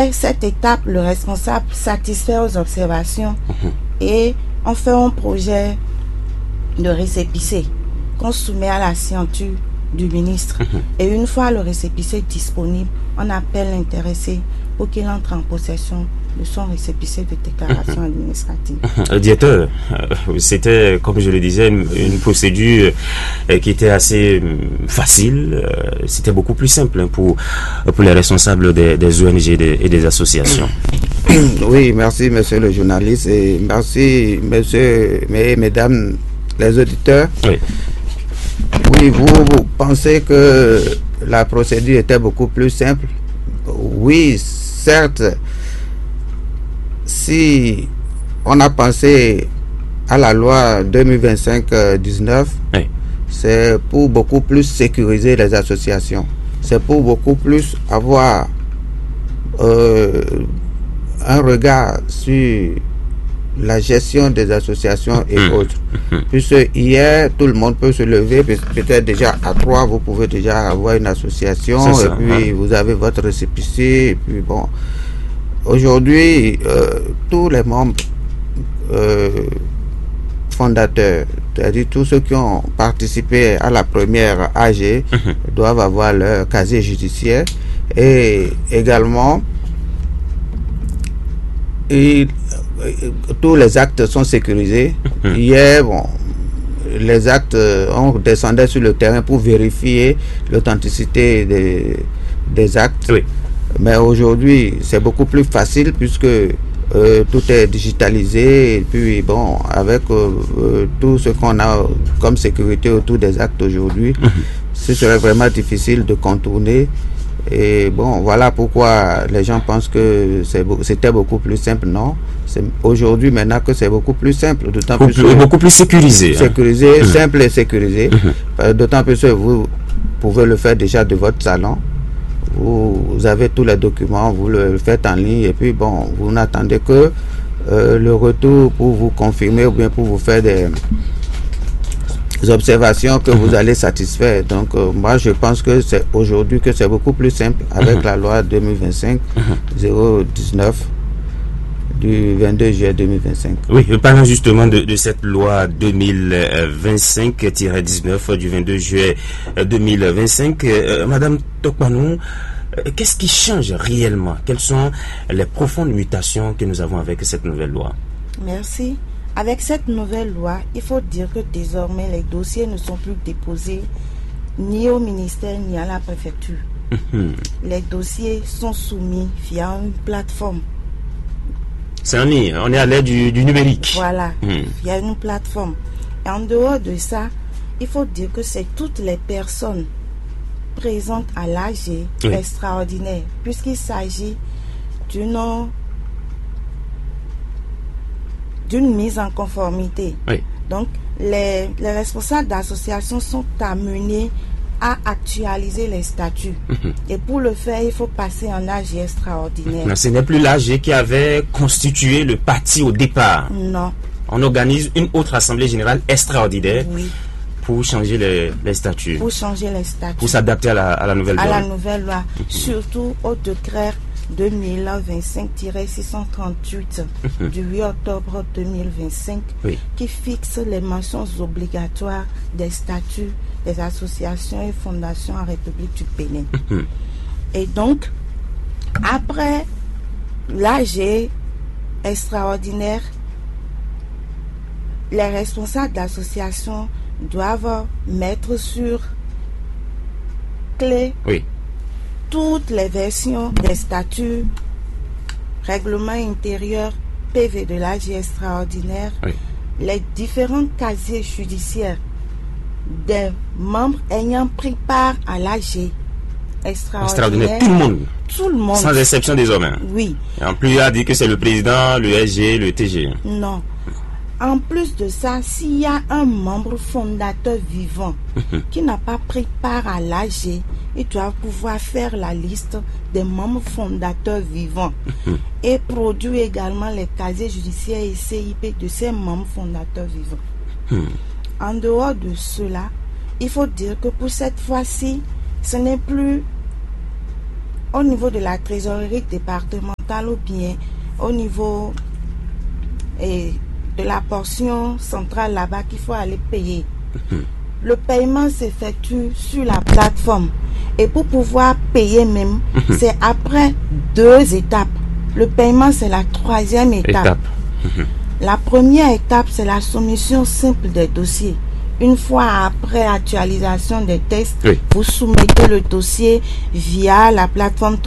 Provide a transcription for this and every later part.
Après cette étape, le responsable satisfait aux observations et on fait un projet de récépissé qu'on soumet à la signature du ministre. Et une fois le récépissé disponible, on appelle l'intéressé pour qu'il entre en possession de son récépissé de déclaration administrative. Directeur, c'était, comme je le disais, une procédure qui était assez facile. C'était beaucoup plus simple pour les responsables des ONG et des associations. Oui, merci monsieur le journaliste et merci monsieur et mesdames les auditeurs. Oui. Oui, vous pensez que la procédure était beaucoup plus simple? Oui, certes, si on a pensé à la loi 2025-19, oui, c'est pour beaucoup plus sécuriser les associations. C'est pour beaucoup plus avoir un regard sur la gestion des associations et autres. Puisque hier, tout le monde peut se lever, peut-être déjà à 3, vous pouvez déjà avoir une association, et puis vous avez votre récépissé, et puis bon. Aujourd'hui, tous les membres fondateurs, c'est-à-dire tous ceux qui ont participé à la première AG, doivent avoir leur casier judiciaire, et également, tous les actes sont sécurisés. Hier, bon, les actes, on descendait sur le terrain pour vérifier l'authenticité des actes. Oui. Mais aujourd'hui, c'est beaucoup plus facile puisque tout est digitalisé. Et puis, bon, avec tout ce qu'on a comme sécurité autour des actes aujourd'hui, ce serait vraiment difficile de contourner. Et bon, voilà pourquoi les gens pensent que c'était beaucoup plus simple. Non, c'est aujourd'hui maintenant que c'est beaucoup plus simple, d'autant plus beaucoup plus sécurisé. Sécurisé, simple et sécurisé. D'autant plus que vous pouvez le faire déjà de votre salon. Vous avez tous les documents, vous le faites en ligne et puis bon, vous n'attendez que le retour pour vous confirmer ou bien pour vous faire des observations que vous allez satisfaire. Donc moi je pense que c'est aujourd'hui que c'est beaucoup plus simple avec la loi 2025-019 du 22 juillet 2025. Oui, parlons justement de cette loi 2025-19 du 22 juillet 2025. Madame Tokpanou, qu'est-ce qui change réellement? Quelles sont les profondes mutations que nous avons avec cette nouvelle loi? Merci. Avec cette nouvelle loi, il faut dire que désormais les dossiers ne sont plus déposés ni au ministère ni à la préfecture. Les dossiers sont soumis via une plateforme. C'est en ligne, on est à l'ère du numérique. Voilà, via une plateforme. Et en dehors de ça, il faut dire que c'est toutes les personnes présentes à l'AG extraordinaire, puisqu'il s'agit d'une mise en conformité. Oui. Donc, les responsables d'associations sont amenés à actualiser les statuts. Et pour le faire, il faut passer en AG extraordinaire. Mais ce n'est plus l'AG qui avait constitué le parti au départ. Non. On organise une autre assemblée générale extraordinaire pour changer les statuts. Pour changer les statuts. Pour s'adapter à la nouvelle loi. À la nouvelle loi. Surtout au décret 2025-638 du 8 octobre 2025 qui fixe les mentions obligatoires des statuts des associations et fondations en République du Bénin. Et donc, après l'AG extraordinaire, les responsables d'associations doivent mettre sur clé toutes les versions des statuts, règlement intérieur, PV de l'AG extraordinaire, les différents casiers judiciaires des membres ayant pris part à l'AG extraordinaire. Tout le monde. Sans exception des hommes. Oui. Et en plus, il a dit que c'est le président, le SG, le TG. Non. En plus de ça, s'il y a un membre fondateur vivant qui n'a pas pris part à l'AG, il doit pouvoir faire la liste des membres fondateurs vivants et produire également les casiers judiciaires et CIP de ces membres fondateurs vivants. En dehors de cela, il faut dire que pour cette fois-ci, ce n'est plus au niveau de la trésorerie départementale ou bien au niveau de la portion centrale là-bas qu'il faut aller payer. Le paiement s'effectue sur la plateforme. Et pour pouvoir payer même, c'est après 2 étapes. Le paiement, c'est la 3e étape. La première étape, c'est la soumission simple des dossiers. Une fois après actualisation des tests, vous soumettez le dossier via la plateforme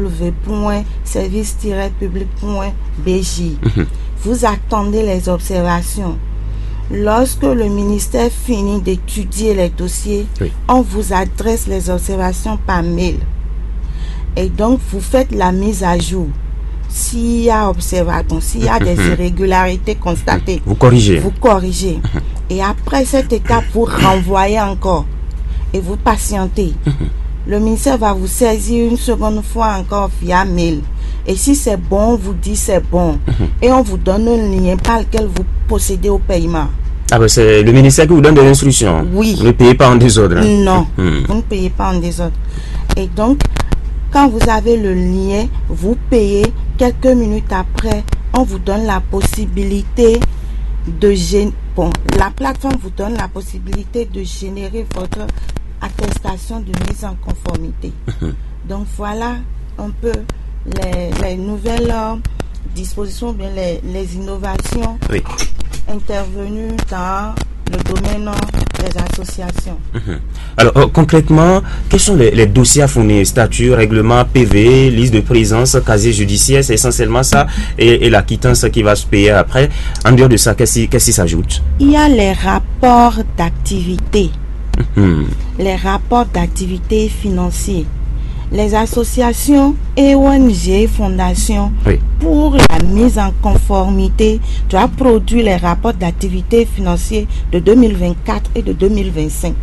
www.service-public.bj. Vous attendez les observations. Lorsque le ministère finit d'étudier les dossiers, on vous adresse les observations par mail. Et donc, vous faites la mise à jour. S'il y a s'il y a des irrégularités constatées, vous corrigez. Vous corrigez. Et après cette étape, vous renvoyez encore. Et vous patientez. Le ministère va vous saisir une seconde fois encore via mail. Et si c'est bon, on vous dit c'est bon. Et on vous donne un lien par lequel vous procédez au paiement. Ah ben c'est le ministère qui vous donne des instructions. Oui. Vous ne payez pas en désordre. Hein? Non, vous ne payez pas en désordre. Et donc, quand vous avez le lien, vous payez. Quelques minutes après, on vous donne la possibilité de la plateforme vous donne la possibilité de générer votre attestation de mise en conformité. Donc voilà un peu les nouvelles dispositions, bien les innovations intervenues dans le domaine des associations. Alors concrètement, quels sont les dossiers à fournir? Statut, règlement, PV, liste de présence, casier judiciaire, c'est essentiellement ça, et la quittance qui va se payer après. En dehors de ça, qu'est-ce qui s'ajoute? Il y a les rapports d'activité. Les rapports d'activité financiers. Les associations et ONG fondations pour la mise en conformité doivent produire les rapports d'activité financiers de 2024 et de 2025.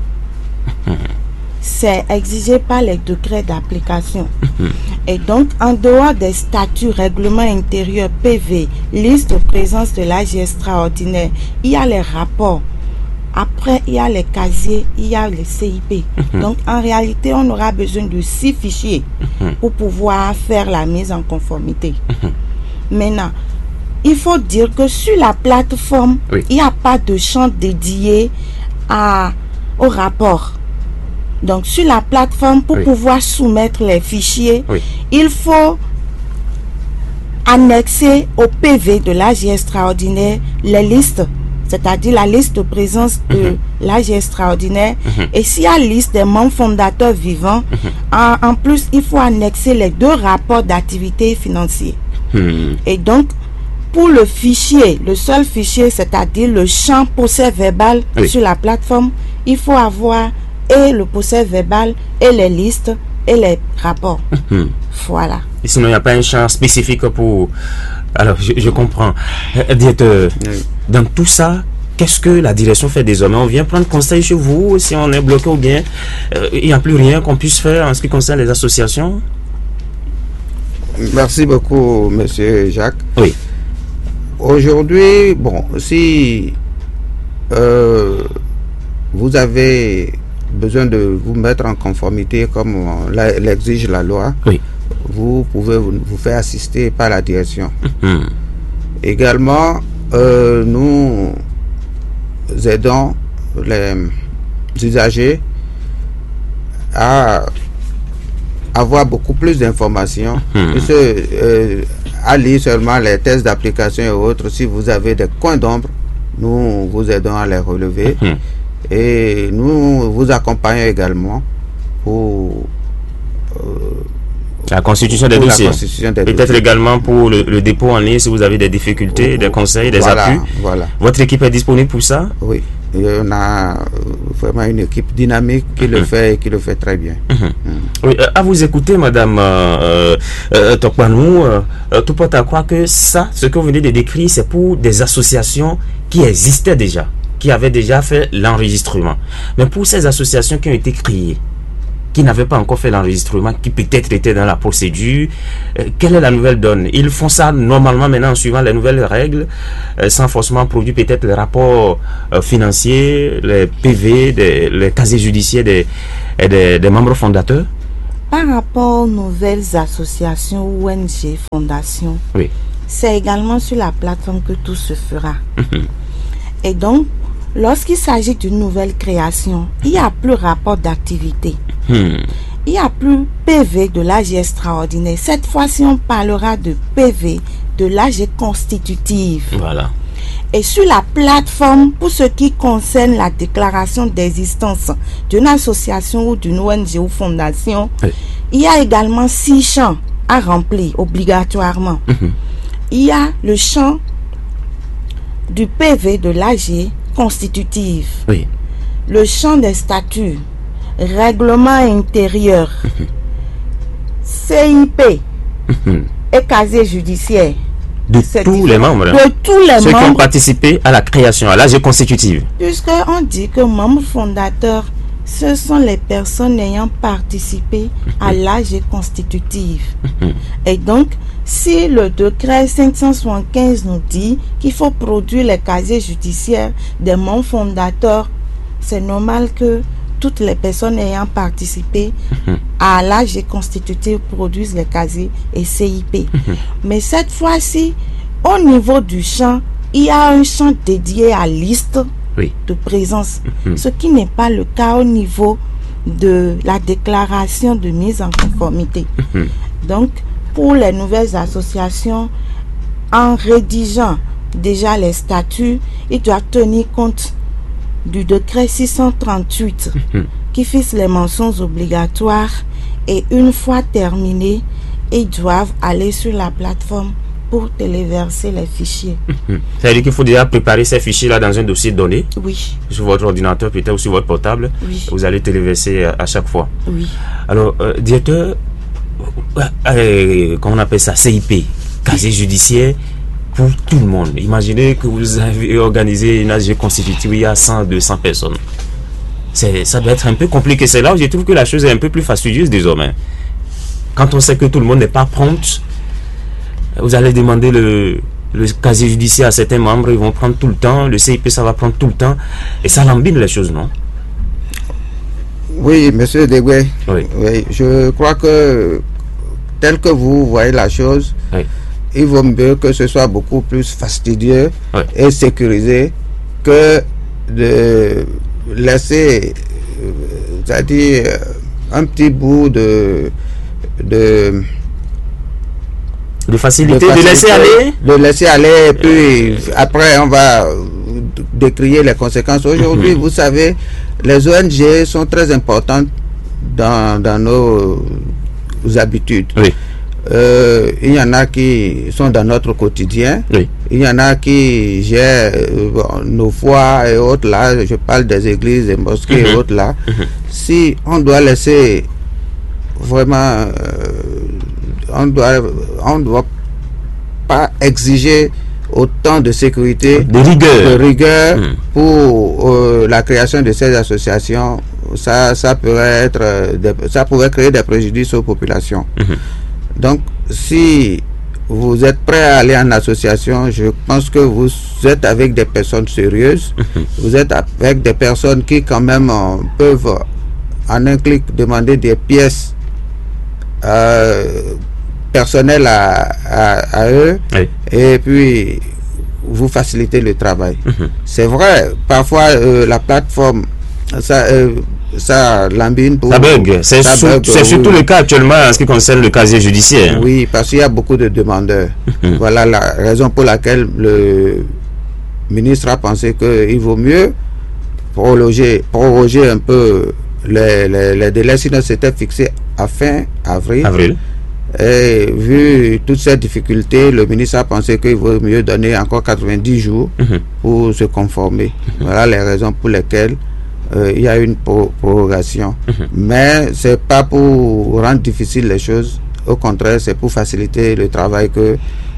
C'est exigé par les décrets d'application. Et donc, en dehors des statuts, règlements intérieurs, PV, liste de présence de l'AG extraordinaire, il y a les rapports. Après, il y a les casiers, il y a les CIP. Donc, en réalité, on aura besoin de 6 fichiers pour pouvoir faire la mise en conformité. Maintenant, il faut dire que sur la plateforme, il n'y a pas de champ dédié au rapport. Donc, sur la plateforme, pour pouvoir soumettre les fichiers, il faut annexer au PV de l'AG extraordinaire les listes, c'est-à-dire la liste de présence de l'AG extraordinaire. Et s'il y a liste des membres fondateurs vivants, en plus, il faut annexer les 2 rapports d'activité financière. Et donc, pour le fichier, le seul fichier, c'est-à-dire le champ procès verbal sur la plateforme, il faut avoir et le procès verbal et les listes et les rapports. Voilà. Et sinon, il n'y a pas un champ spécifique pour... Alors, je comprends. Directeur, dans tout ça, qu'est-ce que la direction fait désormais? On vient prendre conseil chez vous si on est bloqué ou bien il n'y a plus rien qu'on puisse faire en ce qui concerne les associations? Merci beaucoup, monsieur Jacques. Oui. Aujourd'hui, bon, si vous avez besoin de vous mettre en conformité comme l'exige la loi, vous pouvez vous faire assister par la direction. Également, nous aidons les usagers à avoir beaucoup plus d'informations, à lire seulement les tests d'application et autres. Si vous avez des coins d'ombre, nous vous aidons à les relever et nous vous accompagnons également pour la constitution des dossiers. Peut-être également pour le dépôt en ligne si vous avez des difficultés, des conseils, des appuis. Votre équipe est disponible pour ça? Oui. On a vraiment une équipe dynamique qui le fait et qui le fait très bien. Oui, à vous écouter, Madame Tokpanou, tout porte à croire que ça, ce que vous venez de décrire, c'est pour des associations qui existaient déjà, qui avaient déjà fait l'enregistrement. Mais pour ces associations qui ont été créées, qui n'avaient pas encore fait l'enregistrement, qui peut-être étaient dans la procédure, quelle est la nouvelle donne? Ils font ça normalement maintenant en suivant les nouvelles règles, sans forcément produire peut-être les rapports financiers, les PV, les casiers judiciaires des membres fondateurs? Par rapport aux nouvelles associations, ONG, fondations, Oui. c'est également sur la plateforme que tout se fera. Et donc, lorsqu'il s'agit d'une nouvelle création, il n'y a plus rapport d'activité. Il n'y a plus PV de l'AG extraordinaire. Cette fois-ci, on parlera de PV de l'AG constitutive. Voilà. Et sur la plateforme, pour ce qui concerne la déclaration d'existence d'une association ou d'une ONG ou fondation, Oui. il y a également 6 champs à remplir obligatoirement. Il y a le champ du PV de l'AG constitutive, Oui. le champ des statuts, règlement intérieur, CIP et casier judiciaire. De C'est tous les différent. membres. De tous les Ceux qui ont membres. participé à la création, à l'AG constitutive. Puisqu'on dit que membres fondateurs, ce sont les personnes ayant participé à l'AG constitutive. Et donc, si le décret 575 nous dit qu'il faut produire les casiers judiciaires des membres fondateurs, c'est normal que toutes les personnes ayant participé à l'AG constitutive produisent les casiers et CIP. Mais cette fois-ci, au niveau du champ, il y a un champ dédié à liste Oui. de présence, ce qui n'est pas le cas au niveau de la déclaration de mise en conformité. Donc, pour les nouvelles associations, en rédigeant déjà les statuts, ils doivent tenir compte du décret 638 qui fixe les mentions obligatoires, et une fois terminé, ils doivent aller sur la plateforme pour téléverser les fichiers. C'est-à-dire qu'il faut déjà préparer ces fichiers-là dans un dossier donné, Oui, sur votre ordinateur, peut-être, ou sur votre portable. Oui. Vous allez téléverser à chaque fois. oui. Alors, directeur, comment on appelle ça, CIP, casier judiciaire pour tout le monde. Imaginez que vous avez organisé une AG constitutive où il y a 100, 200 personnes. Ça doit être un peu compliqué. C'est là où je trouve que la chose est un peu plus fastidieuse désormais. Quand on sait que tout le monde n'est pas prompt, vous allez demander le casier judiciaire à certains membres, ils vont prendre tout le temps, le CIP ça va prendre tout le temps, et ça lambine les choses, non? Oui, monsieur Degwe. Oui. Oui, je crois que tel que vous voyez la chose, Oui. il vaut mieux que ce soit beaucoup plus fastidieux Oui. et sécurisé que de laisser, c'est-à-dire un petit bout de facilité, de laisser aller. de laisser aller, et puis après on va décrier les conséquences. Aujourd'hui, vous savez, les ONG sont très importantes dans nos habitudes. Oui. Il y en a qui sont dans notre quotidien. Oui. Il y en a qui gèrent nos foires et autres là. Je parle des églises, des mosquées et autres là. Si on doit laisser vraiment, on doit pas exiger autant de sécurité, De rigueur. pour la création de ces associations. Ça pourrait ça pourrait créer des préjudices aux populations. Donc, si vous êtes prêt à aller en association, je pense que vous êtes avec des personnes sérieuses. Vous êtes avec des personnes qui quand même peuvent en un clic demander des pièces personnelles à eux. Oui. Et puis vous faciliter le travail. C'est vrai, parfois la plateforme ça lambine pour... Ça bug. C'est surtout le cas actuellement en ce qui concerne le casier judiciaire. Oui, parce qu'il y a beaucoup de demandeurs. Voilà la raison pour laquelle le ministre a pensé qu'il vaut mieux proroger un peu les délais, sinon c'était fixé à fin avril. Et vu toutes ces difficultés, le ministre a pensé qu'il vaut mieux donner encore 90 jours pour se conformer. Voilà les raisons pour lesquelles il y a une prorogation. Mais c'est pas pour rendre difficile les choses. Au contraire, c'est pour faciliter le travail que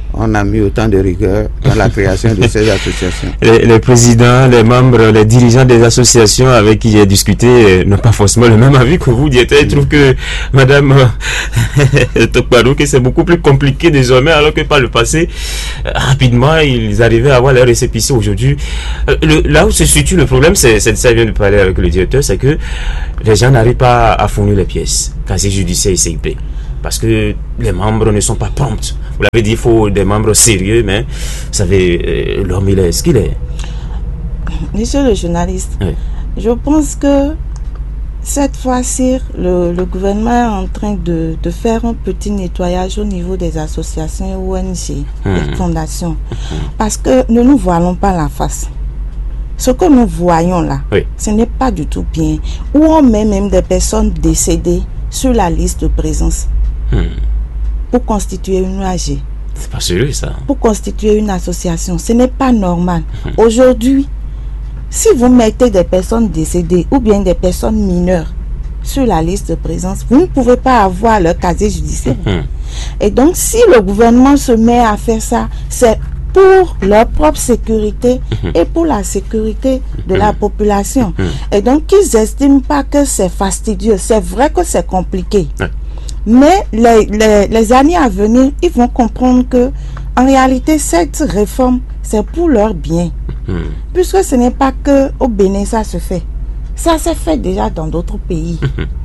on a mis autant de rigueur dans la création de ces associations. Les présidents, les membres, les dirigeants des associations avec qui j'ai discuté n'ont pas forcément le même avis que vous. Ils trouvent que Madame Tokparou, que c'est beaucoup plus compliqué désormais, alors que par le passé, rapidement, ils arrivaient à avoir leur récépissé. Aujourd'hui, là où se situe le problème, c'est ça, je viens de parler avec le directeur, c'est que les gens n'arrivent pas à fournir les pièces, casier judiciaire et CIP. Parce que les membres ne sont pas prompts. Vous l'avez dit, il faut des membres sérieux, mais vous savez, l'homme, il est ce qu'il est. Monsieur le journaliste, oui. Je pense que cette fois-ci, le gouvernement est en train de faire un petit nettoyage au niveau des associations ONG, des fondations. Parce que ne nous voilons pas la face. Ce que nous voyons là, oui. Ce n'est pas du tout bien. Où on met même des personnes décédées sur la liste de présence. Pour constituer une ONG. C'est pas sérieux ça. Pour constituer une association, ce n'est pas normal. Aujourd'hui, si vous mettez des personnes décédées ou bien des personnes mineures sur la liste de présence, vous ne pouvez pas avoir leur casier judiciaire. Et donc, si le gouvernement se met à faire ça, c'est pour leur propre sécurité et pour la sécurité de la population. Et donc, ils n'estiment pas que c'est fastidieux. C'est vrai que c'est compliqué. Mais les années à venir, ils vont comprendre que en réalité, cette réforme, c'est pour leur bien. Puisque ce n'est pas que au Bénin, ça se fait. Ça s'est fait déjà dans d'autres pays.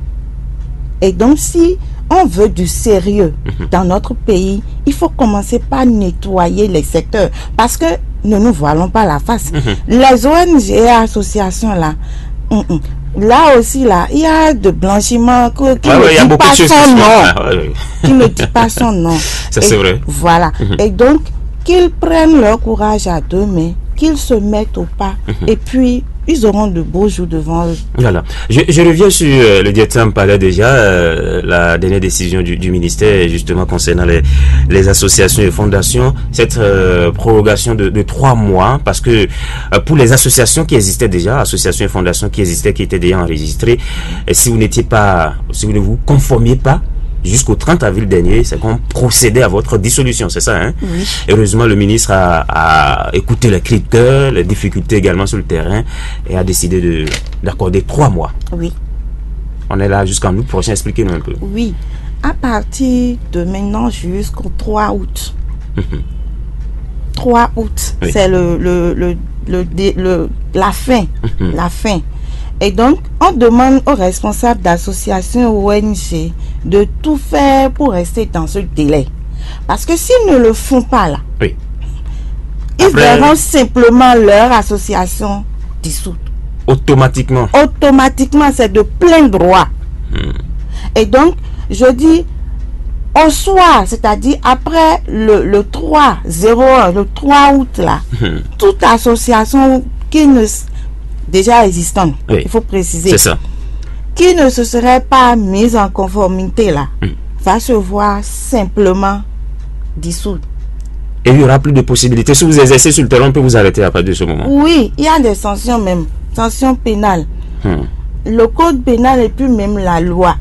Et donc, si on veut du sérieux dans notre pays, il faut commencer par nettoyer les secteurs. Parce que ne nous voilons pas la face. Les ONG et associations là, là aussi, là, il y a de blanchiment qui ne dit pas son nom. Qui ne dit pas son nom. Ça, c'est vrai. Voilà. Et donc, qu'ils prennent leur courage à deux mains, qu'ils se mettent au pas, et puis ils auront de beaux jours devant eux. Voilà. Je reviens sur le directeur me parlait déjà la dernière décision du ministère justement concernant les associations et fondations, cette prorogation de 3 mois, parce que pour les associations qui existaient déjà, associations et fondations qui existaient, qui étaient déjà enregistrées, si vous ne vous conformiez pas jusqu'au 30 avril dernier, c'est qu'on procédait à votre dissolution, c'est ça, hein? Oui. Heureusement, le ministre a écouté les cris de cœur, les difficultés également sur le terrain, et a décidé d'accorder 3 mois. Oui. On est là jusqu'en août prochain, expliquez-nous un peu. Oui. À partir de maintenant jusqu'au 3 août. 3 août, oui. C'est la fin. La fin. Et donc, on demande aux responsables d'associations ONG de tout faire pour rester dans ce délai. Parce que s'ils ne le font pas là, oui. Ils verront simplement leur association dissoute. Automatiquement. Automatiquement, c'est de plein droit. Et donc, je dis, au soir, c'est-à-dire après le 3 août là, toute association qui ne... déjà existante, oui. Il faut préciser. C'est ça. Qui ne se serait pas mise en conformité là, va se voir simplement dissoute. Et il n'y aura plus de possibilités. Si vous exercez sur le terrain, on peut vous arrêter à partir de ce moment. Oui, il y a des sanctions même, sanctions pénales. Le code pénal et puis même la loi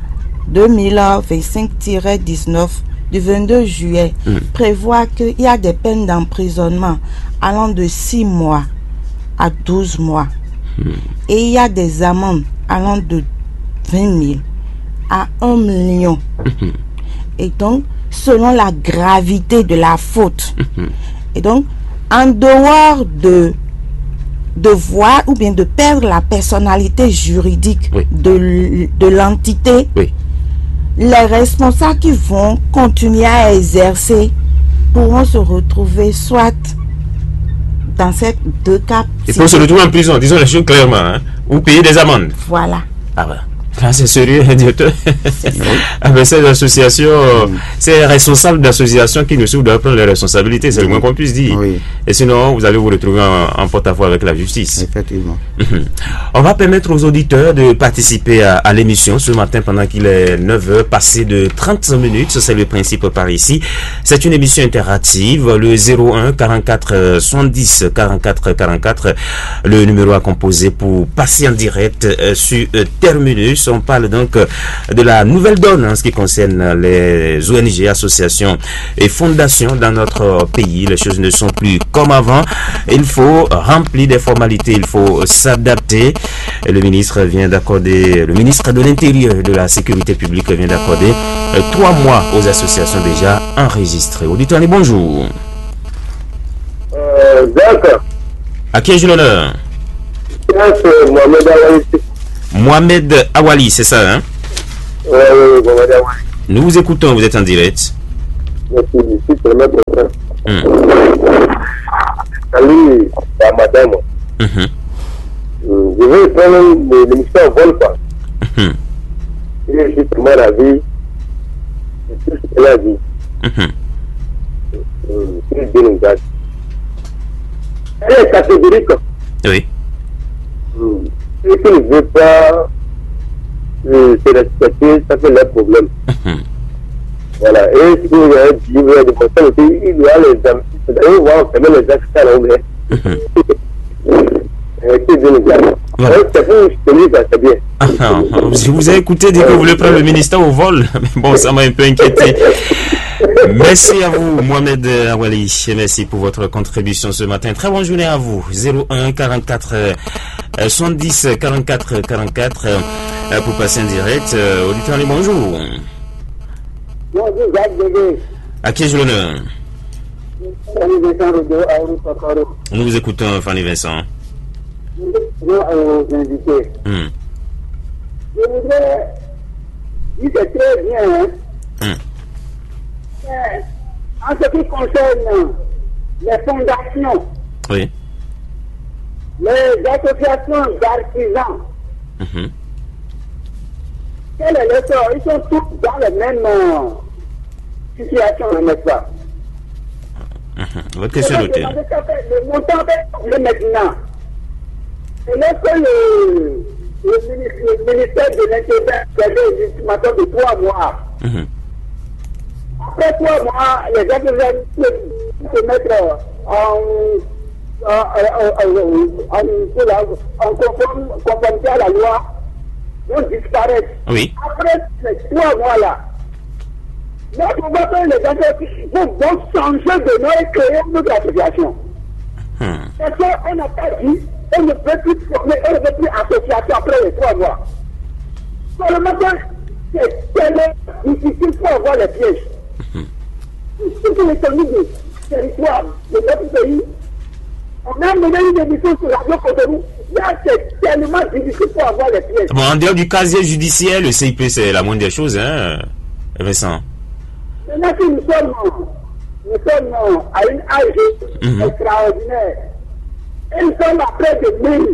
2025-19 du 22 juillet prévoit qu'il y a des peines d'emprisonnement allant de 6 mois à 12 mois. Et il y a des amendes allant de 20 000 à 1 million. Et donc, selon la gravité de la faute. Et donc, en dehors de voir ou bien de perdre la personnalité juridique de l'entité, les responsables qui vont continuer à exercer pourront se retrouver soit dans ces 2 cas. Il faut se retrouver en prison, disons les choses clairement, hein, ou payer des amendes. Voilà. Ah ben, là c'est sérieux, directeur. Avec ces associations, ces responsables d'associations qui nous doivent prendre les responsabilités, c'est le moins qu'on puisse dire. Oui. Et sinon, vous allez vous retrouver en porte-à-faux avec la justice. Effectivement. On va permettre aux auditeurs de participer à l'émission ce matin pendant qu'il est 9h, passé de 30 minutes. C'est le principe par ici. C'est une émission interactive. Le 01 44 70 44 44, le numéro à composer pour passer en direct sur Terminus. plus, on parle donc de la nouvelle donne en ce qui concerne les ONG, associations et fondations dans notre pays. Les choses ne sont plus comme avant. Il faut remplir des formalités, il faut s'adapter. Le ministre de l'Intérieur et de la Sécurité publique vient d'accorder 3 mois aux associations déjà enregistrées. Auditeur, bonjour. D'accord. À qui ai-je l'honneur? Mohamed Awali. Mohamed Awali, c'est ça, hein? Oui, Mohamed Awali. Nous vous écoutons, vous êtes en direct. Merci, ici, c'est le maître. Salut, madame. Je veux prendre l'émission en vol, quoi. Il est justement la vie. C'est tout ce qu'elle a dit. C'est bien exact. Elle est catégorique. Oui. Ceux qui ne veulent pas se respecter, ça fait leur problème. Voilà. Et si vous avez dit, vous avez démontré aussi, il y a les amis. Vous voyez, on ferme les accès à l'anglais. C'est bien exact. C'est pour tenir, c'est bien. Je vous ai écouté dire que vous voulez prendre le ministère au vol. Mais bon, ça m'a un peu inquiété. Merci à vous, Mohamed Awali. Merci pour votre contribution ce matin. Très bonne journée à vous. 01 44 70 44 44 pour passer en direct. Auditeur, bonjour. Bonjour, Jacques Dégué. À qui ai-je l'honneur? Fanny Vincent Rodeau, Aourou Fakaro. Nous vous écoutons, Fanny Vincent. Nous aux invités. Je voudrais dire que c'est très bien. En ce qui concerne les fondations, oui, les associations d'artisans, quel est le sort? Ils sont tous dans la même situation, n'est-ce pas? Votre question est notée. Le montant est maintenant. Et lorsque le ministère de l'Intérieur avait un ultimatum de 3 mois, après 3 mois, les associations se mettre en conformité à la loi, vont disparaître. Oui. Après ces 3 mois-là, notre gouvernement, les associations vont changer de nom et créer une autre association. Parce qu'on n'a pas dit, on ne peut plus former, on ne peut plus association après les 3 mois. Seulement que c'est tellement difficile pour avoir les pièges. Surtout l'économie du territoire de notre pays, on a mené une émission sur la Radio Cotonou. Là, c'est tellement difficile pour avoir les pièges. Bon, en dehors du casier judiciaire, le CIP, c'est la moindre des choses, hein, Vincent? Maintenant, si nous sommes à une âge extraordinaire, et nous sommes à près de 1000.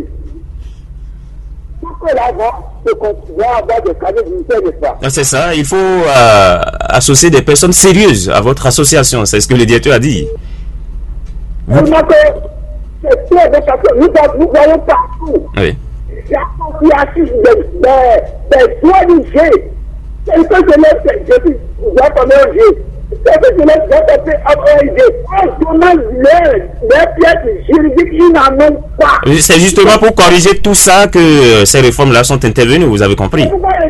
Pour que là-bas, va avoir des casiers judiciaires, n'est-ce pas? C'est ça, il faut associer des personnes sérieuses à votre association, c'est ce que le directeur a dit. Seulement que c'est très important, nous voyons partout. Oui. L'association des ONG, c'est que je dois tomber au jeu. C'est que je laisse faire ONG. On demande les pièces juridiques, ils n'en ont pas. C'est justement pour corriger tout ça que ces réformes-là sont intervenues, vous avez compris.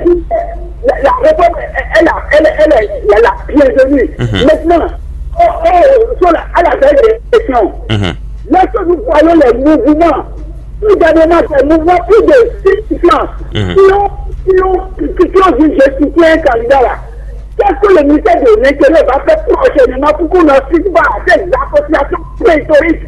La réforme, elle est la bienvenue. Maintenant, à la veille des élections, lorsque nous voyons les mouvements, tout dernièrement, ces mouvements plus de 6 ans qui ont dit je soutiens un candidat là. Qu'est-ce que le ministère de l'Intérieur va faire prochainement pour qu'on n'assiste pas à ces associations préhistoriques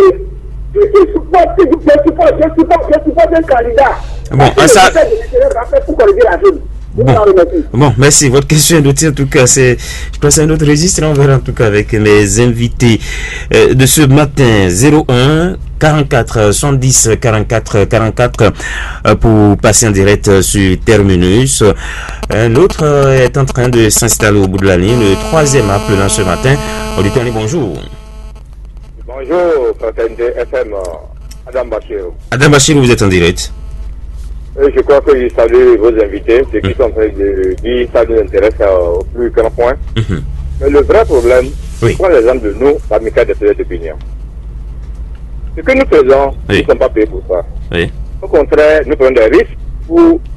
qui supportent, je supporte un candidat. Bon, ça... Le ministère de l'Intérieur va faire pour corriger la ville. Bon, merci. Votre question est notée. En tout cas, je passe à un autre registre. On verra en tout cas avec mes invités de ce matin. 01 44 110 44 44 pour passer en direct sur Terminus. Un autre est en train de s'installer au bout de la ligne. Le 3e appelant ce matin. Auditeur, bonjour. Bonjour, Fraternité FM, Adam Bachirou. Adam Bachirou, vous êtes en direct. Je crois que je salue vos invités, ceux qui sont en train de dire ça nous intéresse au plus grand point. Mais le vrai problème, prends l'exemple de nous, l'amicale des payeurs d'opinion. Ce que nous faisons, nous ne sommes pas payés pour ça. Au contraire, nous prenons des risques pour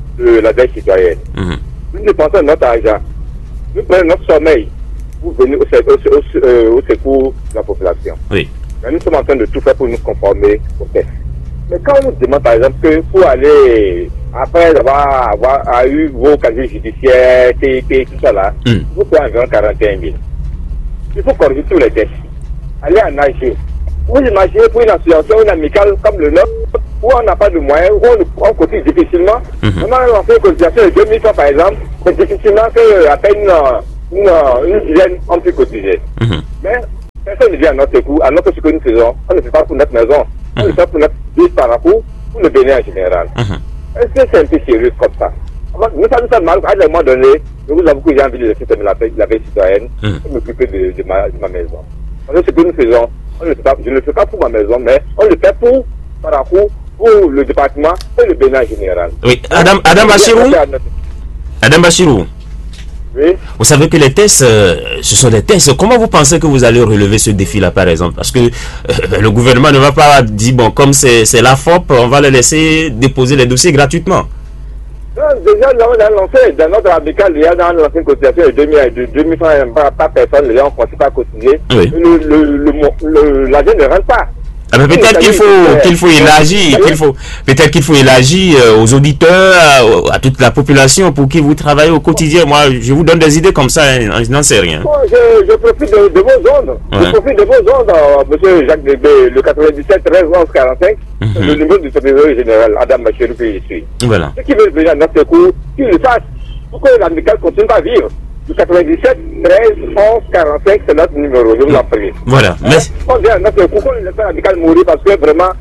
de la dette citoyenne. Nous dépensons notre argent. Nous prenons notre sommeil pour venir au secours de la population. Oui. Mais nous sommes en train de tout faire pour nous conformer au texte. Mais quand on nous demande par exemple que pour aller, après avoir eu vos casiers judiciaires, TIP, tout ça là, vous payez environ 41 000. Il faut corriger tous les tests. Aller en nager. Vous imaginez pour une association, une amicale comme le nôtre, où on n'a pas de moyens, où on cotise difficilement. On a lancé une cotisation de 2000 francs par exemple, c'est difficilement qu'à peine une dizaine on peut cotiser. Mais personne ne vient à notre secours, à notre secours que nous faisons. On ne le fait pas pour notre maison, on le fait pour notre vie par rapport, pour le bénin en général. Est-ce que c'est un peu sérieux comme ça? Nous sommes mal, à un moment donné, je vous avoue que j'ai envie de laisser la veille citoyenne et m'occuper de ma maison. Parce que ce que nous faisons, je ne le fais pas pour ma maison, mais on le fait par rapport pour le département et le bénin en général. Oui, Adam Bachirou. Adam Bachirou. Oui. Vous savez que les tests, ce sont des tests. Comment vous pensez que vous allez relever ce défi-là, par exemple? Parce que le gouvernement ne va pas dire, bon, comme c'est la FOP, on va les laisser déposer les dossiers gratuitement. Non, déjà, là, on a lancé, dans notre amical, il y a lancé une cotisation de 2000 francs par personne, les gens ont continué à cotiser. Oui. L'argent ne rentre pas. Ah ben peut-être qu'il faut élargir, peut-être qu'il faut élargir aux auditeurs, à toute la population pour qui vous travaillez au quotidien. Moi, je vous donne des idées comme ça, je n'en sais rien. Je profite de vos ondes. Ouais. Je profite de vos ondes, monsieur Jacques Débé, le 97 13 11 45, le numéro du secrétaire général, Adam Bachirou, que je suis. Voilà. Ceux qui veulent venir à notre secours, qu'ils le fassent, pour que l'amical continue à vivre. Le 97 13 11 45, c'est notre numéro, je vous en prie. Voilà. Merci. On vient à notre secours, on laisse l'amical mourir parce que vraiment,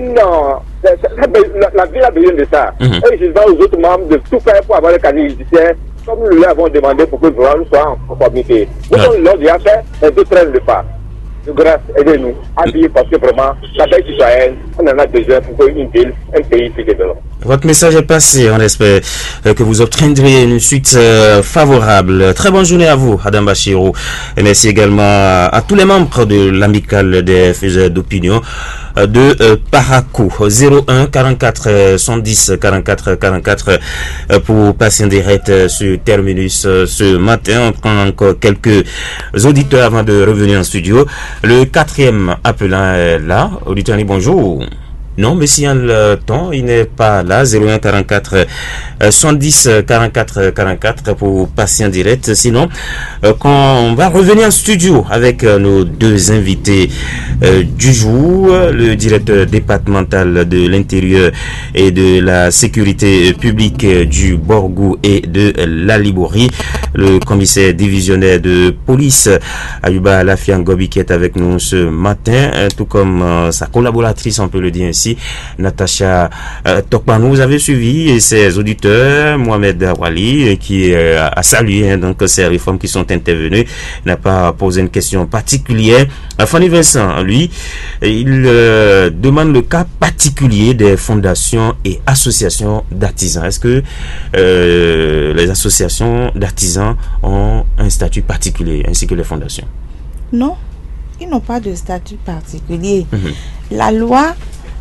la ville a besoin de ça. Et je demande aux autres membres de tout faire pour avoir le casier judiciaire, comme nous l'avons demandé pour que nous soyons en conformité. Nous, on l'a déjà fait, mais d'autres traînent le pas. De grâce, aidez-nous à vivre parce que vraiment, la paix citoyenne, on en a besoin pour qu'une ville, un pays se développe. Votre message est passé, on espère que vous obtiendrez une suite favorable. Très bonne journée à vous, Adam Bachirou. Et merci également à tous les membres de l'amicale des faiseurs d'opinion de Parakou. 01 44 110 44 44 pour passer en direct sur Terminus ce matin. On prend encore quelques auditeurs avant de revenir en studio. Le quatrième appelant est là. Auditeur, bonjour. Non, mais s'il y a le temps, il n'est pas là. 01 44 110 44 44 pour passer en direct. Sinon, quand on va revenir en studio avec nos deux invités du jour, le directeur départemental de l'intérieur et de la sécurité publique du Borgou et de la Liborie, le commissaire divisionnaire de police Ayuba Lafiangobi qui est avec nous ce matin, tout comme sa collaboratrice, on peut le dire ainsi, Natacha Tokpanou. Vous avez suivi ses auditeurs, Mohamed Wali, qui a salué donc ces réformes qui sont intervenues, n'a pas posé une question particulière. Fanny Vincent, lui, il demande le cas particulier des fondations et associations d'artisans. Est-ce que les associations d'artisans ont un statut particulier, ainsi que les fondations? Non, ils n'ont pas de statut particulier. La loi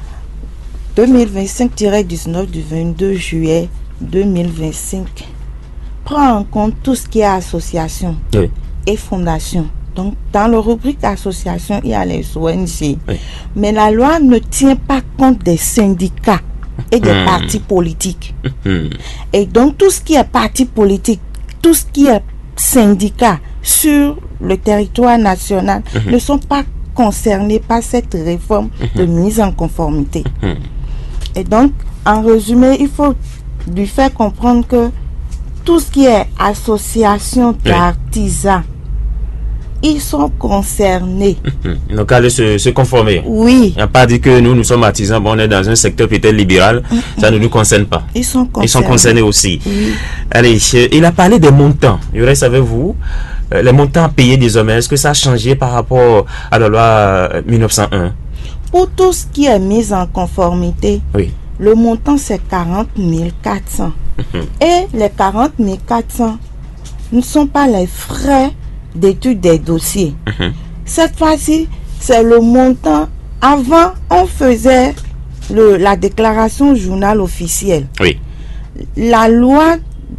2025-19 du 22 juillet 2025 prend en compte tout ce qui est association et fondation. Donc, dans le rubrique association, il y a les ONG. Mais la loi ne tient pas compte des syndicats et des partis politiques. Et donc, tout ce qui est parti politique, tout ce qui est syndicat sur le territoire national ne sont pas concernés par cette réforme de mise en conformité. Et donc, en résumé, il faut lui faire comprendre que tout ce qui est association d'artisans, ils sont concernés. Donc, allez se conformer. Oui. Il n'y a pas dit que nous sommes artisans, bon, on est dans un secteur peut-être libéral, ça ne nous concerne pas. Ils sont concernés aussi. Oui. Allez, il a parlé des montants. Yoray, savez-vous, les montants à payer désormais, est-ce que ça a changé par rapport à la loi 1901? Pour tout ce qui est mis en conformité, le montant c'est 40 400. Et les 40 400 ne sont pas les frais d'étude des dossiers. Cette fois-ci, c'est le montant. Avant, on faisait la déclaration au journal officiel. la loi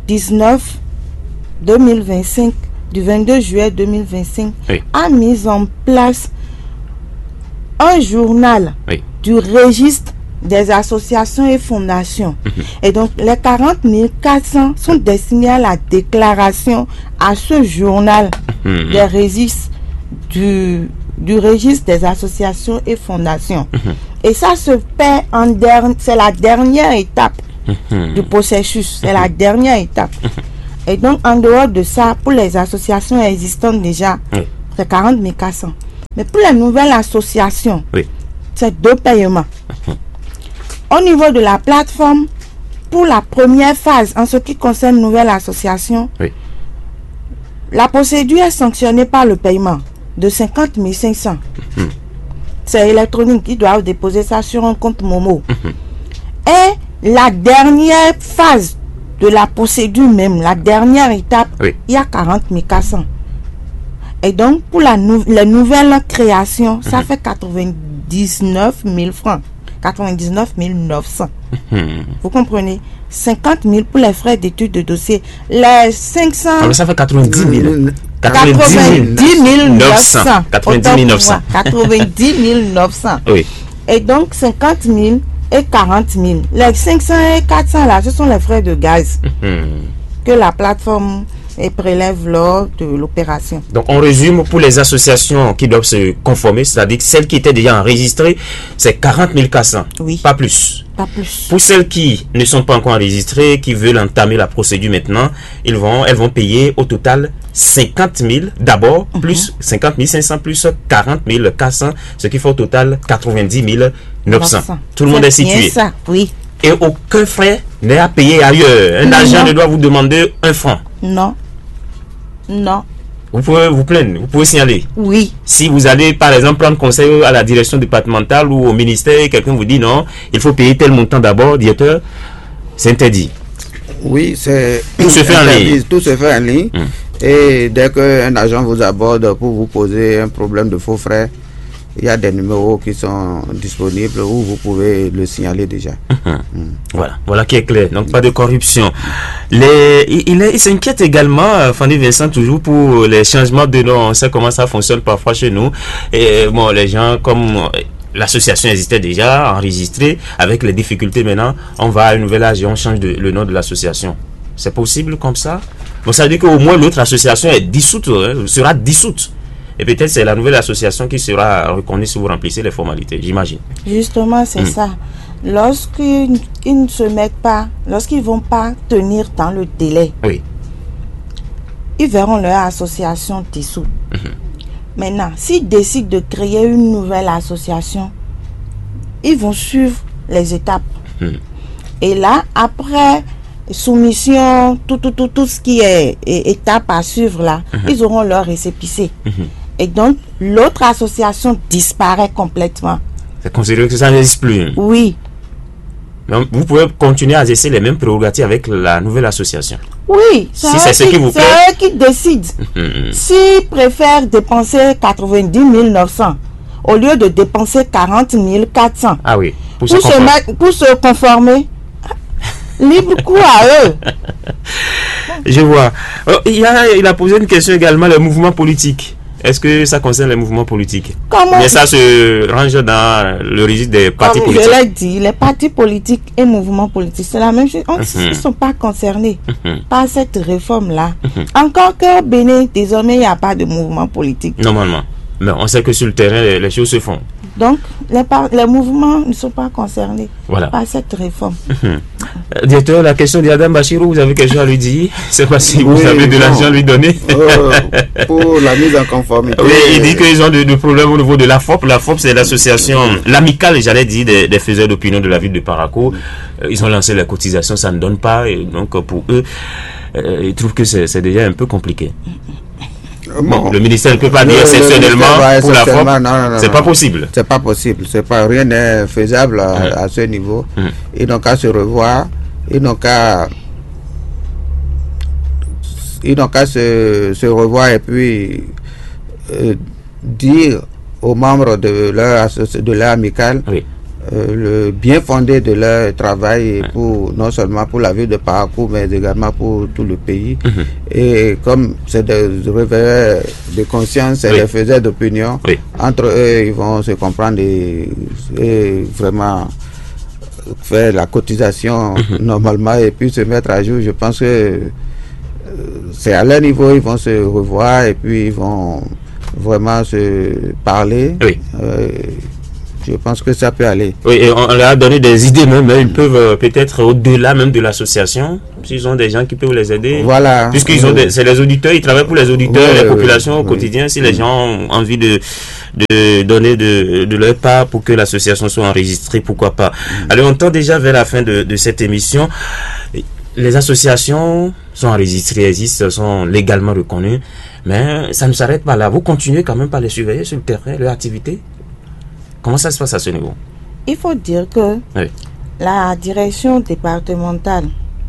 19-2025 du 22 juillet 2025 a mis en place un journal du registre des associations et fondations. Et donc, les 40 400 sont destinés à la déclaration à ce journal des registres du registre des associations et fondations. Et ça se fait c'est la dernière étape du processus. C'est la dernière étape. Et donc, en dehors de ça, pour les associations existantes déjà, c'est 40 400. Mais pour les nouvelles associations, c'est 2 paiements. Au niveau de la plateforme, pour la première phase, en ce qui concerne nouvelle association, la procédure est sanctionnée par le paiement de 50 500. C'est électronique, ils doivent déposer ça sur un compte Momo. Et la dernière phase de la procédure même, la dernière étape, il y a 40 400. Et donc, pour les nouvelles créations, ça fait 99 000 francs. 99 900. Vous comprenez? 50 000 pour les frais d'études de dossier. Les 500... Alors ça fait 90 000. 90 900. 90 900. 90 900. Oui. Et donc, 50 000 et 40 000. Les 500 et 400 là, ce sont les frais de gaz que la plateforme prélève lors de l'opération. Donc on résume, pour les associations qui doivent se conformer, c'est-à-dire celles qui étaient déjà enregistrées, c'est 40 400. Oui. Pas plus. Pas plus. Pour celles qui ne sont pas encore enregistrées, qui veulent entamer la procédure maintenant, elles vont payer au total 50 000 d'abord, plus 50 500 plus 40 400, ce qui fait au total 90 900. Tout le monde est situé. Ça, oui. Et aucun frais n'est à payer ailleurs. Un agent ne doit vous demander 1 franc. Non. Non. Vous pouvez vous plaindre, vous pouvez signaler. Oui. Si vous allez, par exemple, prendre conseil à la direction départementale ou au ministère, quelqu'un vous dit non, il faut payer tel montant d'abord, directeur, c'est interdit. Oui, c'est tout se fait en ligne. Tout se fait en ligne. Et dès qu'un agent vous aborde pour vous poser un problème de faux frais, il y a des numéros qui sont disponibles où vous pouvez le signaler déjà. Voilà qui est clair. Donc pas de corruption. Il s'inquiète également, Fanny Vincent, toujours pour les changements de nom. On sait comment ça fonctionne parfois chez nous. Et bon, les gens, comme l'association existait déjà enregistrée, avec les difficultés maintenant, on va à un nouvel âge et on change le nom de l'association. C'est possible comme ça? Bon, ça veut dire qu'au moins l'autre association est dissoute, sera dissoute. Et peut-être c'est la nouvelle association qui sera reconnue si vous remplissez les formalités, j'imagine. Justement, c'est ça. Lorsqu'ils ne se mettent pas, lorsqu'ils ne vont pas tenir dans le délai, ils verront leur association dissoute. Maintenant, s'ils décident de créer une nouvelle association, ils vont suivre les étapes. Et là, après soumission, tout ce qui est étape à suivre là, ils auront leur récépissé. Et donc, l'autre association disparaît complètement. C'est considéré que ça n'existe plus. Oui. Donc, vous pouvez continuer à exercer les mêmes prérogatives avec la nouvelle association. Oui. Si c'est ce qui vous plaît. C'est eux qui décident. S'ils préfèrent dépenser 90 900 au lieu de dépenser 40 400. Ah oui. Pour se conformer. Libre cours à eux. Je vois. Il a posé une question également, le mouvement politique. Est-ce que ça concerne les mouvements politiques? Comment? Mais ça se range dans le registre des partis politiques. Je l'ai dit, les partis politiques et mouvements politiques, c'est la même chose. Ils ne sont pas concernés par cette réforme-là. Encore que Bénin, désormais, il n'y a pas de mouvement politique. Normalement. Mais on sait que sur le terrain, les choses se font. Donc, les mouvements ne sont pas concernés par cette réforme. Directeur, la question d'Adam Bachirou, vous avez quelque chose à lui dire? C'est pas si vous avez de l'argent à lui donner. Pour la mise en conformité. Oui, il dit qu'ils ont de problèmes au niveau de la FOP. La FOP, c'est l'association, l'amicale, j'allais dire, des faiseurs d'opinion de la ville de Parakou. Ils ont lancé la cotisation, ça ne donne pas. Et donc, pour eux, ils trouvent que c'est déjà un peu compliqué. Bon, le ministère ne peut pas dire exceptionnellement pour la FOP, c'est pas possible. C'est pas possible, rien n'est faisable à ce niveau. Ils n'ont qu'à se revoir, ils n'ont qu'à se revoir et puis dire aux membres de leur amicale le bien fondé de leur travail, pour non seulement pour la vie de parcours, mais également pour tout le pays. Et comme c'est des réveils de conscience et des faiseurs d'opinion, entre eux, ils vont se comprendre et vraiment faire la cotisation normalement et puis se mettre à jour. Je pense que c'est à leur niveau, ils vont se revoir et puis ils vont vraiment se parler. Je pense que ça peut aller. Oui, et on leur a donné des idées même. Ils peuvent peut-être au-delà même de l'association, s'ils ont des gens qui peuvent les aider. Voilà. Puisqu'ils ont c'est les auditeurs, ils travaillent pour les auditeurs, les populations au quotidien. Si les gens ont envie de donner de leur part pour que l'association soit enregistrée, pourquoi pas. Alors on tend déjà vers la fin de cette émission. Les associations sont enregistrées, existent, sont légalement reconnues, mais ça ne s'arrête pas là. Vous continuez quand même par les surveiller sur le terrain, leur activité. Comment ça se passe à ce niveau? Il faut dire que la direction départementale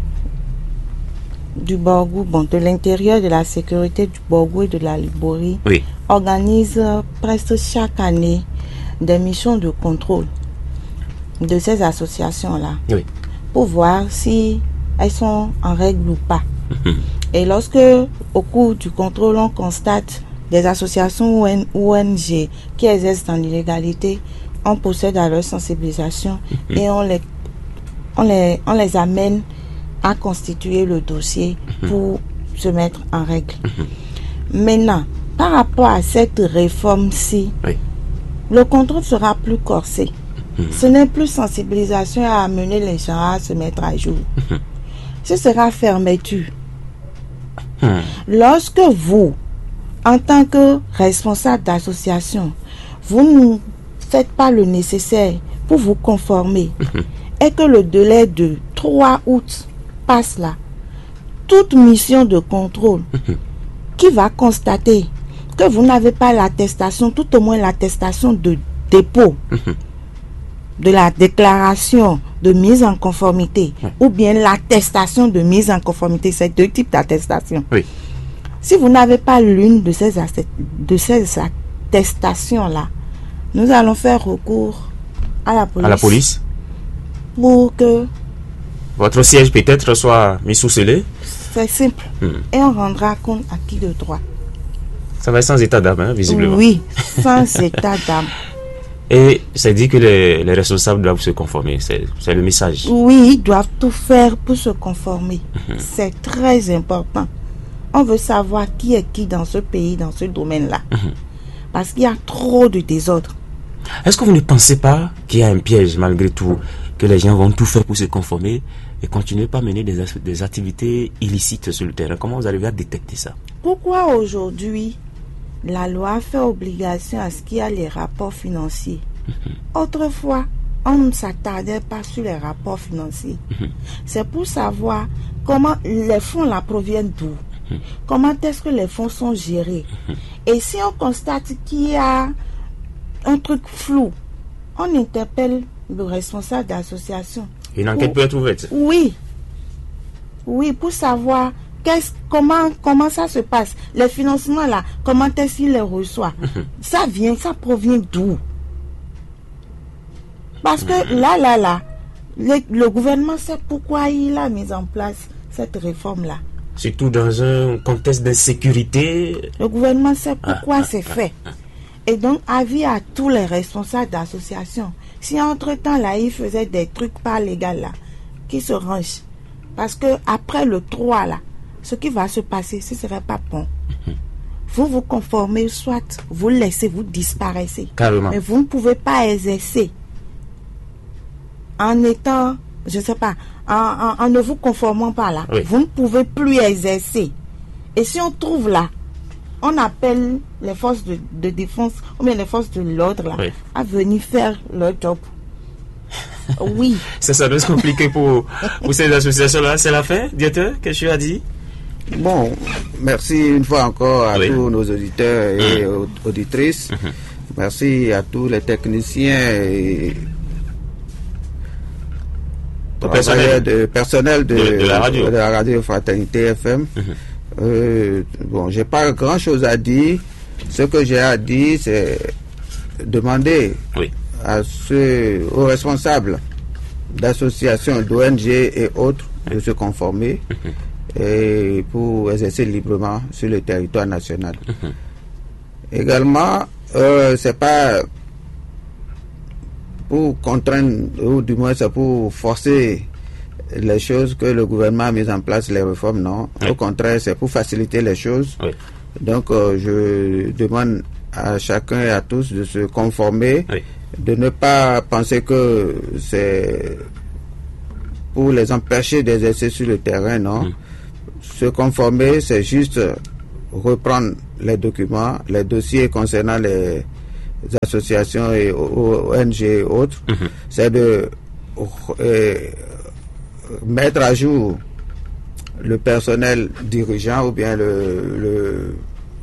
du Borgou, de l'intérieur de la sécurité du Borgou et de la Liborie, organise presque chaque année des missions de contrôle de ces associations-là pour voir si elles sont en règle ou pas. Et lorsque, au cours du contrôle, on constate des associations ou ONG qui exercent dans l'illégalité, on procède à leur sensibilisation et on les amène à constituer le dossier pour se mettre en règle. Maintenant, par rapport à cette réforme-ci, le contrôle sera plus corsé. Ce n'est plus sensibilisation à amener les gens à se mettre à jour. Ce sera fermeture. Lorsque vous, en tant que responsable d'association, vous ne faites pas le nécessaire pour vous conformer et que le délai de 3 août passe là, toute mission de contrôle qui va constater que vous n'avez pas l'attestation, tout au moins l'attestation de dépôt de la déclaration de mise en conformité ou bien l'attestation de mise en conformité, c'est 2 types d'attestation. Si vous n'avez pas l'une de ces attestations-là, nous allons faire recours à la police. À la police? Pour que votre siège peut-être soit mis sous scellé? C'est simple. Et on rendra compte à qui de droit. Ça va être sans état d'âme, visiblement. Oui, sans état d'âme. Et c'est dit que les responsables doivent se conformer. C'est le message. Oui, ils doivent tout faire pour se conformer. C'est très important. On veut savoir qui est qui dans ce pays, dans ce domaine-là. Parce qu'il y a trop de désordre. Est-ce que vous ne pensez pas qu'il y a un piège malgré tout, que les gens vont tout faire pour se conformer et continuer pas à mener des activités illicites sur le terrain? Comment vous arrivez à détecter ça? Pourquoi aujourd'hui la loi fait obligation à ce qu'il y a les rapports financiers? Autrefois, on ne s'attardait pas sur les rapports financiers. C'est pour savoir comment les fonds là proviennent d'où. Comment est-ce que les fonds sont gérés? Et si on constate qu'il y a un truc flou, on interpelle le responsable d'association. Une enquête peut être ouverte? Oui. Oui, pour savoir comment ça se passe. Les financements là, comment est-ce qu'il les reçoit? Ça provient d'où? Parce que là, le gouvernement sait pourquoi il a mis en place cette réforme-là. Surtout dans un contexte d'insécurité. Le gouvernement sait pourquoi c'est fait. Et donc, avis à tous les responsables d'associations. Si entre-temps, là, ils faisaient des trucs pas légaux, là, qui se rangent. Parce que après le 3, là, ce qui va se passer, ce ne serait pas bon. Vous vous conformez, soit vous laissez, vous disparaissez. Carrément. Mais vous ne pouvez pas exercer en étant, je ne sais pas, en ne vous conformant pas là. Vous ne pouvez plus exercer. Et si on trouve là, on appelle les forces de défense ou bien les forces de l'ordre là à venir faire leur job. Oui. Ça doit être compliqué pour ces associations-là. C'est la fin, directeur, qu'est-ce que tu as dit? Bon, merci une fois encore à tous nos auditeurs et auditrices. Merci à tous les techniciens et personnel de la radio Fraternité FM. Bon, j'ai pas grand chose à dire. Ce que j'ai à dire, c'est demander aux responsables d'associations, d'ONG et autres de se conformer et pour exercer librement sur le territoire national. Également, c'est pas pour contraindre, ou du moins c'est pour forcer les choses que le gouvernement a mis en place, les réformes, non. Au contraire, c'est pour faciliter les choses. Donc, je demande à chacun et à tous de se conformer, de ne pas penser que c'est pour les empêcher d'exercer sur le terrain, non. Se conformer, c'est juste reprendre les documents, les dossiers concernant les associations et ONG et autres, c'est de mettre à jour le personnel dirigeant ou bien le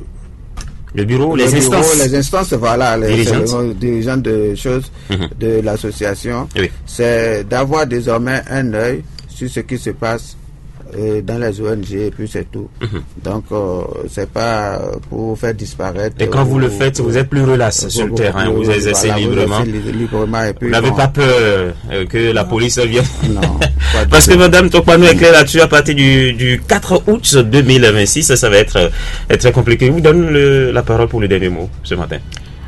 bureau, les instances, voilà, les dirigeants de choses de l'association. C'est d'avoir désormais un œil sur ce qui se passe dans les ONG, et puis c'est tout. Donc, c'est pas pour faire disparaître. Et quand vous le faites, vous êtes plus relax sur le terrain, vous exercez librement. Et puis, vous n'avez pas peur que la police vienne. Non. Parce que Madame Tokpanou est claire là-dessus, à partir du 4 août 2026, ça va être très compliqué. Je vous donne la parole pour le dernier mot ce matin.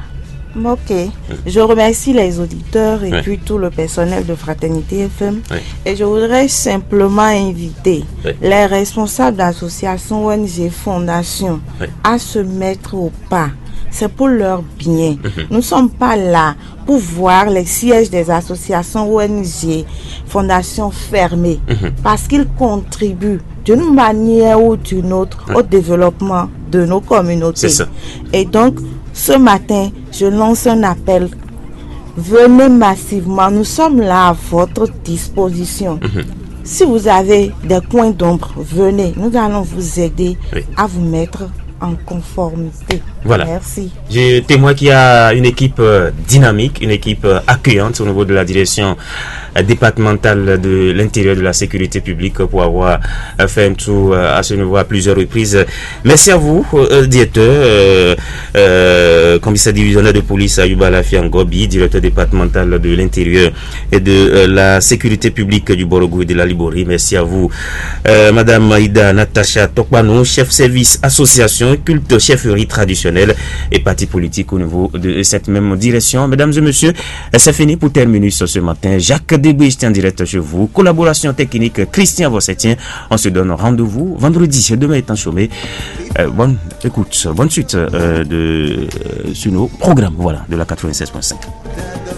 Ok, je remercie les auditeurs et puis tout le personnel de Fraternité FM et je voudrais simplement inviter les responsables d'associations, ONG, fondations à se mettre au pas. C'est pour leur bien. Nous ne sommes pas là pour voir les sièges des associations, ONG, fondations fermées parce qu'ils contribuent d'une manière ou d'une autre au développement de nos communautés. C'est ça. Et donc, ce matin, je lance un appel. Venez massivement. Nous sommes là à votre disposition. Si vous avez des coins d'ombre, venez. Nous allons vous aider à vous mettre en conformité. Voilà. Merci. Je témoigne qu'il y a une équipe dynamique, une équipe accueillante au niveau de la direction départementale de l'intérieur de la sécurité publique pour avoir fait un tour à ce niveau à plusieurs reprises. Merci à vous, directeur, commissaire divisionnaire de police Ayouba Lafian Gobi, directeur départemental de l'intérieur et de la sécurité publique du Borogou et de la Liborie. Merci à vous, Madame Maïda Natacha Tokpanou, chef service association, culte, chefferie traditionnelle et parti politique au niveau de cette même direction. Mesdames et messieurs, c'est fini pour terminer ce matin. Jacques Débé, en direct chez vous. Collaboration technique, Christian Vossetien. On se donne rendez-vous vendredi. Demain étant chômé. Bonne écoute, bonne suite sur nos programmes, voilà, de la 96.5.